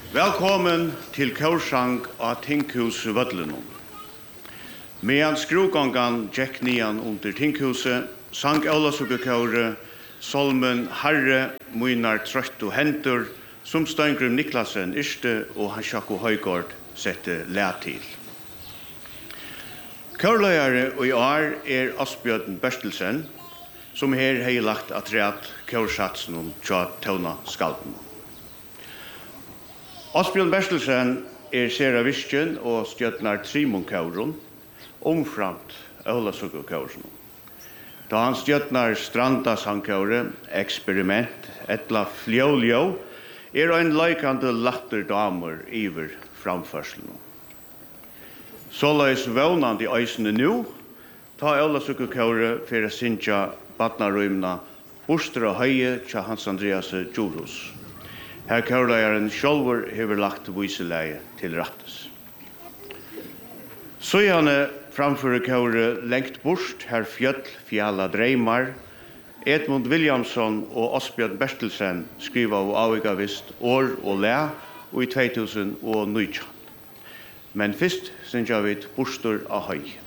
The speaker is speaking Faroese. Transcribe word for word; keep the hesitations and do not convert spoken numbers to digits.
Velkommen til Kaursang av Tinkhus Vødlenum. Medan skrugangan Jack Nian under Tinkhuset, sang Ólavsøku Kaure, Solmen Herre, Munar trøtt og hentur, som Steingrim Niklasen Yrste og Hansjako Høygård sette læt til. Kaurløyare og i år er Asbjørn Berstelsen, som her hei lagt at reat kaursatsen om tja tøvna skalden. Asbjørn Berstelsen er sera visken og stjøtnar Trimon Kaurun, omframt Ólavsøku Kaurun. Da han stjøtnar Stranda Sangkaure, eksperiment, etla fljåljå, er ein leikande latter damer iver framførselen. Såleis vånande i eisene nu, ta Ólavsøku Kaure for å sinja badnarøymna Bostra Høye tja Hans Andreas Djurhus. Her kaurleieren sjálfur hever lagt viseleie til rattes. Så gjerne framfører Kaure lengt bort her fjøll, fjalla dreimar, Edmund Williamson og Asbjørn Berstelsen skriva av avigavist år og læ og i tvei tusen og nitjan. Men fyrst synes jeg vidt Bostor av Høy.